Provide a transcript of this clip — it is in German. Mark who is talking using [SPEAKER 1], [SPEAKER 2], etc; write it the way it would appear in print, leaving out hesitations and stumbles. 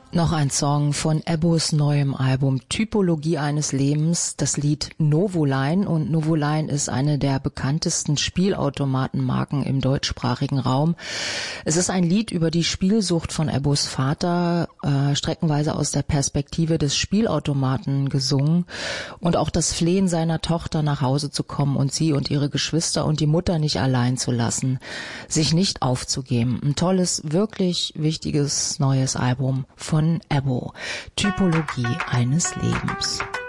[SPEAKER 1] Noch ein Song von Ebbos neuem Album Typologie eines Lebens, das Lied Novoline. Und Novoline ist eine der bekanntesten Spielautomatenmarken im deutschsprachigen Raum. Es ist ein Lied über die Spielsucht von Ebbos Vater, streckenweise aus der Perspektive des Spielautomaten gesungen, und auch das Flehen seiner Tochter, nach Hause zu kommen und sie und ihre Geschwister und die Mutter nicht allein zu lassen, sich nicht aufzugeben. Ein tolles, wirklich wichtiges neues Album von Ebbo, Typologie eines Lebens.